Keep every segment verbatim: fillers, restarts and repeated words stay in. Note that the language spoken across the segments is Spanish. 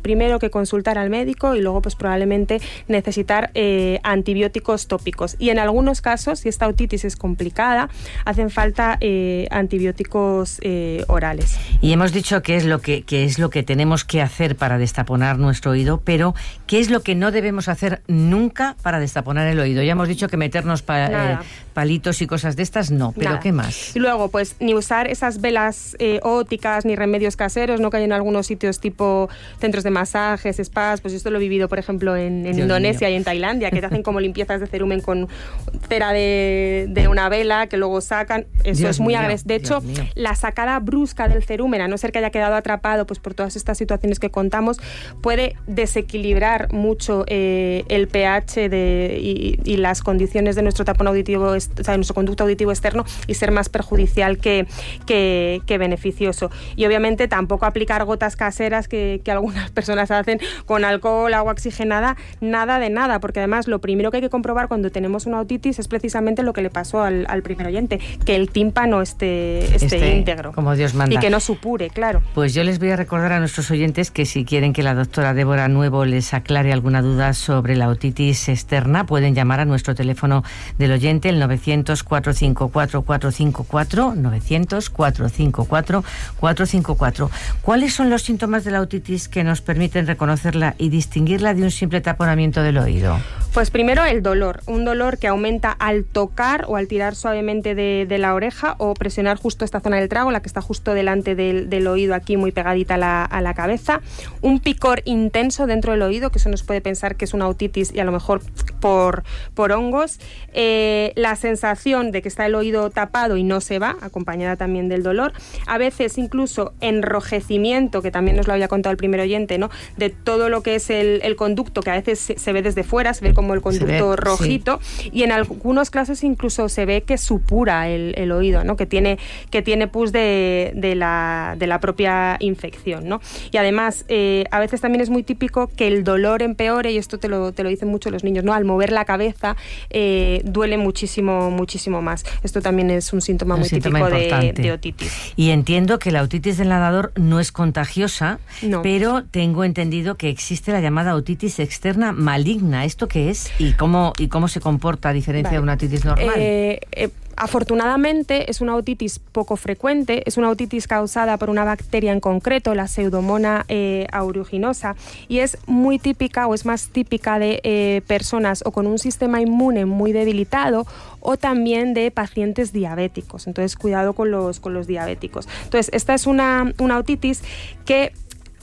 primero que consultar al médico y luego pues probablemente necesitar eh, antibióticos tópicos. Y en algunos casos, si esta otitis es complicada, hacen falta eh, antibióticos eh, orales. Y hemos dicho qué es lo que, qué es lo que tenemos que hacer para destaponar nuestro oído, pero ¿qué es lo que no debemos hacer nunca para destaponar el oído? Ya hemos dicho que meternos pa, eh, palitos y cosas de estas, no, pero Nada. ¿Qué más? Y luego, pues, ni usar esas velas eh, ópticas ni remedios caseros, ¿no? Que hay en algunos sitios tipo centros de masajes, spas, pues esto lo he vivido, por ejemplo, en, en Indonesia mío. y en Tailandia, que te hacen como limpiezas de cerumen con cera de, de una vela, que luego sacan. Eso Dios es muy agresivo. De hecho, Dios la sacada brusca del cerumen, a no ser que haya quedado atrapado pues por todas estas situaciones que contamos, puede desequilibrar mucho eh, el pH de, y, y las condiciones de nuestro tapón auditivo, o sea, de nuestro conducto auditivo externo, y ser más perjudicial que, que, que beneficioso. Y obviamente tampoco aplicar gotas caseras que, que algunas personas hacen con alcohol, agua oxigenada, nada de nada, porque además lo primero que hay que comprobar cuando tenemos una otitis es precisamente lo que le pasó al, al primer oyente, que el tímpano esté, esté este, íntegro. Como Dios manda. Y que no supure, claro. Pues yo les voy a recordar a nuestros oyentes que si quieren que la doctora Débora Nuevo les aclare alguna duda sobre la otitis externa, pueden llamar a nuestro teléfono del oyente, el novecientos, cuatrocientos cincuenta y cuatro, cuatrocientos cincuenta y cuatro, novecientos, cuatrocientos cincuenta y cuatro, cuatrocientos cincuenta y cuatro. ¿Cuáles son los síntomas de la otitis que nos permiten reconocerla y distinguirla de un simple taponamiento del oído? Pues primero el dolor, un dolor que aumenta al tocar o al tirar suavemente de, de la oreja o presionar justo esta zona del trago, la que está justo delante del, del oído, aquí muy pegadita a la, a la cabeza. Un picor intenso dentro del oído, que eso nos puede pensar que es una otitis y a lo mejor por, por hongos. Eh, la sensación de que está el oído tapado y no se va, acompañada también del dolor. A veces incluso enrojecimiento, que también nos lo había contado el primer oyente, ¿no? De todo lo que es el, el conducto, que a veces se, se ve desde fuera, se ve como el conducto ve, rojito, sí. Y en algunos casos incluso se ve que supura el, el oído, ¿no? Que tiene, que tiene pus de, de, la, de la propia infección, ¿no? Y además, eh, a veces también es muy típico que el dolor empeore, y esto te lo, te lo dicen mucho los niños, ¿no? Al mover la cabeza eh, duele muchísimo, muchísimo más. Esto también es un síntoma un muy síntoma típico de, de otitis. Y entiendo que la otitis del nadador no es contagiosa, no. Pero tengo entendido que existe la llamada otitis externa maligna. ¿Esto qué es? ¿Y cómo, y cómo se comporta a diferencia vale. de una otitis normal? Eh, eh, afortunadamente es una otitis poco frecuente, es una otitis causada por una bacteria en concreto, la Pseudomonas eh, aeruginosa, y es muy típica o es más típica de eh, personas o con un sistema inmune muy debilitado o también de pacientes diabéticos. Entonces, cuidado con los, con los diabéticos. Entonces, esta es una, una otitis que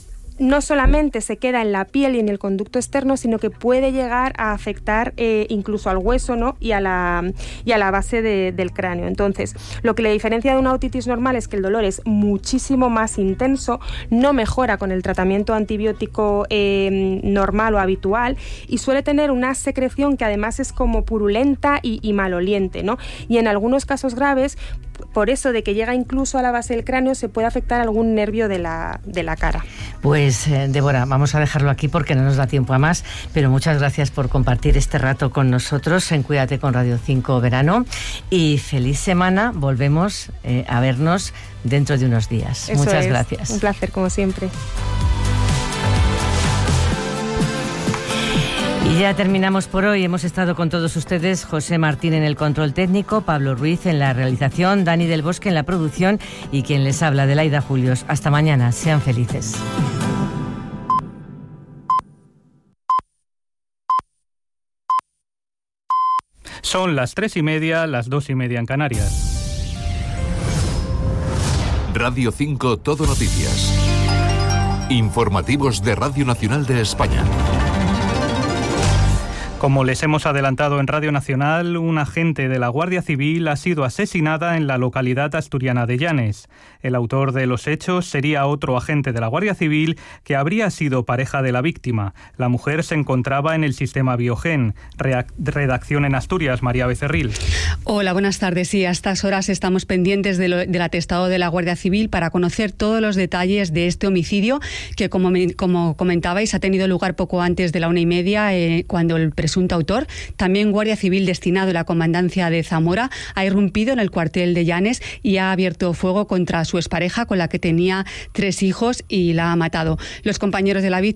no solamente se queda en la piel y en el conducto externo, sino que puede llegar a afectar eh, incluso al hueso, ¿no? y, a la, y a la base de, del cráneo. Entonces, lo que le diferencia de una otitis normal es que el dolor es muchísimo más intenso, no mejora con el tratamiento antibiótico eh, normal o habitual, y suele tener una secreción que además es como purulenta y, y maloliente, ¿no? Y en algunos casos graves, por eso de que llega incluso a la base del cráneo, se puede afectar algún nervio de la, de la cara. Pues eh, Débora, vamos a dejarlo aquí porque no nos da tiempo a más, pero muchas gracias por compartir este rato con nosotros en Cuídate con Radio cinco Verano, y feliz semana. Volvemos eh, a vernos dentro de unos días. Eso muchas es. gracias. Un placer, como siempre. Y ya terminamos por hoy. Hemos estado con todos ustedes, José Martín en el control técnico, Pablo Ruiz en la realización, Dani del Bosque en la producción y quien les habla, Adelaida Julios. Hasta mañana. Sean felices. Son las tres y media, las dos y media en Canarias. Radio cinco Todo Noticias. Informativos de Radio Nacional de España. Como les hemos adelantado en Radio Nacional, un agente de la Guardia Civil ha sido asesinada en la localidad asturiana de Llanes. El autor de los hechos sería otro agente de la Guardia Civil que habría sido pareja de la víctima. La mujer se encontraba en el sistema Biogen. Redacción en Asturias, María Becerril. Hola, buenas tardes. Sí, a estas horas estamos pendientes de lo, del atestado de la Guardia Civil para conocer todos los detalles de este homicidio que, como, como comentabais, ha tenido lugar poco antes de la una y media, eh, cuando el presunto autor, también Guardia Civil destinado a la Comandancia de Zamora, ha irrumpido en el cuartel de Llanes y ha abierto fuego contra su expareja, con la que tenía tres hijos, y la ha matado. Los compañeros de la víctima